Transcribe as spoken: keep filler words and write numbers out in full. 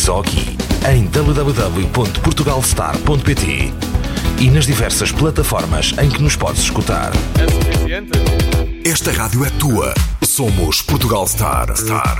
só aqui, em w w w ponto portugal star ponto p t e nas diversas plataformas em que nos podes escutar. É suficiente? Esta rádio é tua. Somos Portugal Star. Star.